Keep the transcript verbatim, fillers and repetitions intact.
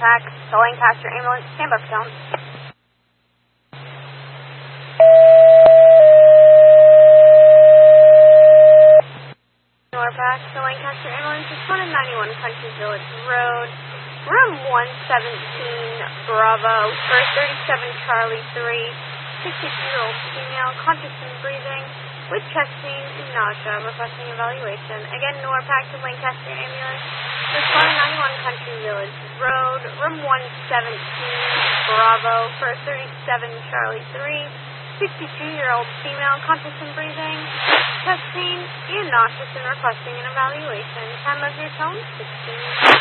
Norpac to Lancaster ambulance. Stand by for tone. Norpac to Lancaster ambulance is one ninety-one Country Village Road, room one seventeen, Bravo, for thirty-seven Charlie three, sixty-two-year-old female, conscious and breathing, with chest pain and nausea, requesting evaluation. Again, Norpac to Lancaster ambulance is one ninety-one Country Village Road, room one seventeen, Bravo, for thirty-seven Charlie three, sixty-two-year-old female, conscious and breathing, chest pain and nauseous, and requesting an evaluation. Time of your tone, sixteen.